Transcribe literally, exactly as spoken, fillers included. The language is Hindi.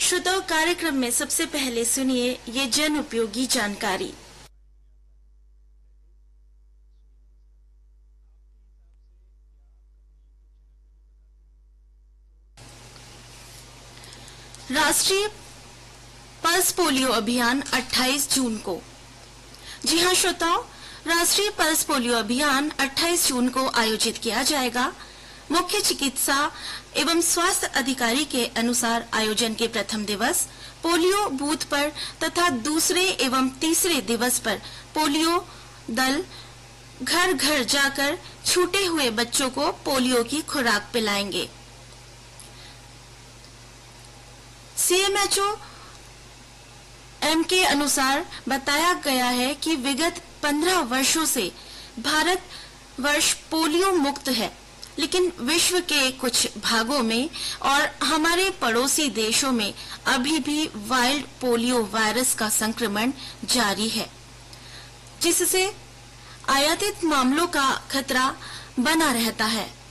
श्रोताओं, कार्यक्रम में सबसे पहले सुनिए ये जन उपयोगी जानकारी। राष्ट्रीय पल्स पोलियो अभियान अट्ठाईस जून को। जी हां श्रोताओं, राष्ट्रीय पल्स पोलियो अभियान अट्ठाईस जून को आयोजित किया जाएगा। मुख्य चिकित्सा एवं स्वास्थ्य अधिकारी के अनुसार आयोजन के प्रथम दिवस पोलियो बूथ पर तथा दूसरे एवं तीसरे दिवस पर पोलियो दल घर घर जाकर छूटे हुए बच्चों को पोलियो की खुराक पिलाएंगे। सीएमएचओ एम के अनुसार बताया गया है कि विगत पंद्रह वर्षों से भारत वर्ष पोलियो मुक्त है, लेकिन विश्व के कुछ भागों में और हमारे पड़ोसी देशों में अभी भी वाइल्ड पोलियो वायरस का संक्रमण जारी है, जिससे आयातित मामलों का खतरा बना रहता है।